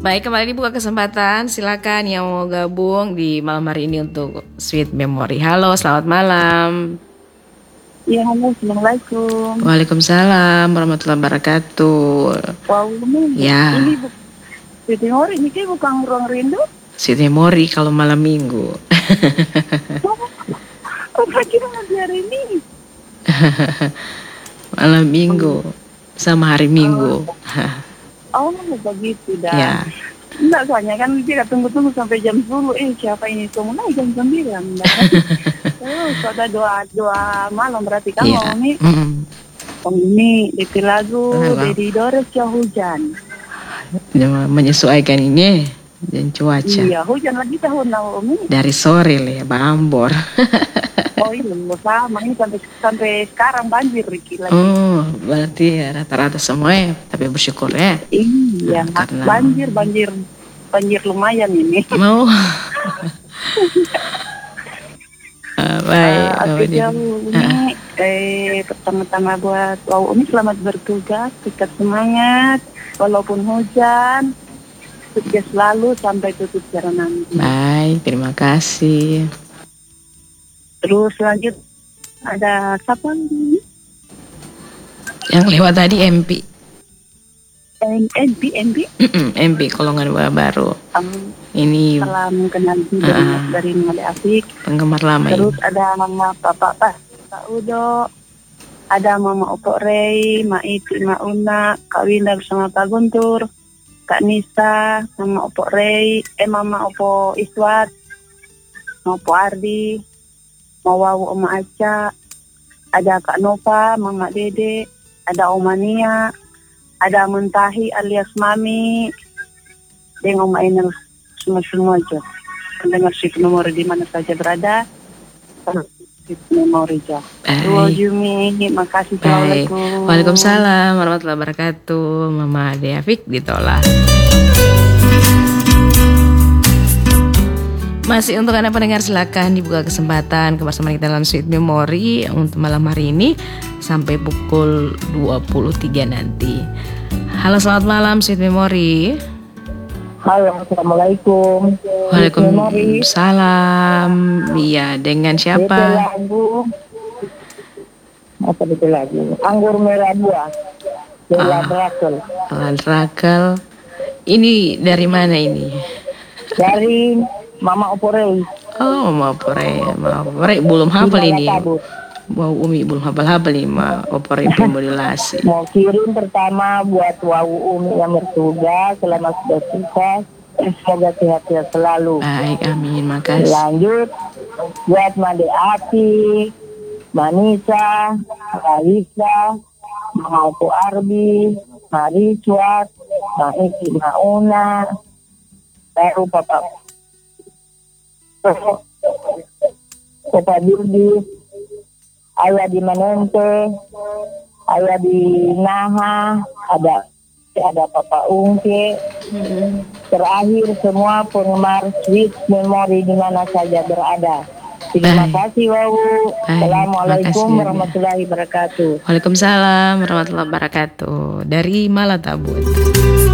Baik, kembali dibuka kesempatan. Silakan yang mau gabung di malam hari ini untuk Sweet Memory. Halo, selamat malam. Iya, halo, assalamualaikum. Waalaikumsalam warahmatullahi wabarakatuh. Wow, ini Ya, bu, Siti Mori, ini kayak bukan ruang rindu. Sweet Memory kalau malam minggu. Oh, saya kira nanti hari ini. Malam minggu sama hari minggu. Oh, begitu dah. Ya, Enggak, soalnya kan dia tunggu-tunggu sampai jam 10. Siapa ini? Mulai jam 9. Terus ada doa malam berarti kan iya. mau nih. Mm-mm. Ini itu lagu Lagu. dari Doris ya hujan. Menyesuaikan ini dan cuaca. Iya, hujan lagi tahun Naomi. Dari sore ya, Bambor. Oh iya, sama ini sampai sekarang banjir Riki lagi. Oh, berarti ya rata-rata semua ya, tapi bersyukur ya. Iya, Karena banjir lumayan ini. mau. Baik, Oke, ini pertama-tama buat Umi selamat bertugas, tetap semangat walaupun hujan, sukses selalu sampai tutup cara nanti. Baik, terima kasih. Terus lanjut ada siapa ini? Yang lewat tadi MP. NP. MP Kolongan Baru. Ini Salam kenal dari Made Afik. penggemar lama Terus ini. ada Mama Pak Udo, ada Mama Opo Rey, Ma Iti, Ma Una, Kak Winda bersama Pak Guntur, Kak Nisa, Mama Opo Rey, Mama Opo Iswat, Mama Opo Ardi, Mama Wawu Oma Aca, ada Kak Nova, Mama Dede, ada Oma Nia, ada Mentahi alias Mami, dengan Oma Enel, semua aja. Pendengar Sweet Memory di mana saja berada, Sweet Memory aja. Dua Jumi, makasih. Baik. Assalamualaikum. Waalaikumsalam warahmatullahi wabarakatuh. Mama Deavik ditolak. Masih untuk Anda pendengar, silakan dibuka kesempatan kebersamaan kita dalam Sweet Memory untuk malam hari ini sampai pukul 23 nanti. Halo, selamat malam Sweet Memory. Halo, assalamualaikum. Waalaikumsalam. Iya, dengan siapa? Itu lagu apa itu lagu? Anggur Merah Buah. Rakel. Rakel. Ini dari mana ini? Dari Mama Oporei. Oh, Mama Oporei belum hafal ini. Wow, Umi belum hafal nih, Ma Oporei formulasi. Mau kirim pertama buat Wawu Umi yang bertugas, selamat bertugas. Semoga sehat-sehat selalu. Baik, amin, makasih. Lanjut buat Made Api, Manisa, Raisa, Maupo Arbi, Mariswat, Maiki Mauna, baru Papa Budi, ayah di Manente, ayah di Naha, ada Papa Ungke. Terakhir semua penggemar Sweet Memory di mana saja berada. Terima kasih, Wawu. Assalamualaikum warahmatullahi wabarakatuh. Waalaikumsalam warahmatullahi wabarakatuh. Dari Malatabun.